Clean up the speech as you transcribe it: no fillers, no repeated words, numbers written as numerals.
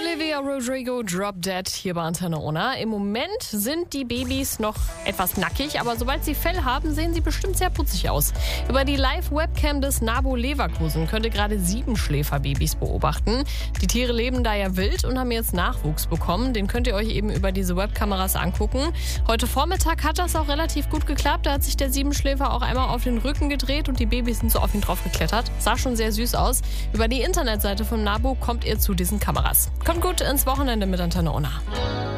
Olivia Rodrigo, Drop Dead hier bei Antenne Ona. Im Moment sind die Babys noch etwas nackig, aber sobald sie Fell haben, sehen sie bestimmt sehr putzig aus. Über die Live-Webcam des NABU Leverkusen könnt ihr gerade 7-Schläfer-Babys beobachten. Die Tiere leben da ja wild und haben jetzt Nachwuchs bekommen. Den könnt ihr euch eben über diese Webkameras angucken. Heute Vormittag hat das auch relativ gut geklappt. Da hat sich der 7-Schläfer auch einmal auf den Rücken gedreht und die Babys sind so auf ihn drauf geklettert. Sah schon sehr süß aus. Über die Internetseite von NABU kommt ihr zu diesen Kameras. Kommt gut ins Wochenende mit Antenne Ona.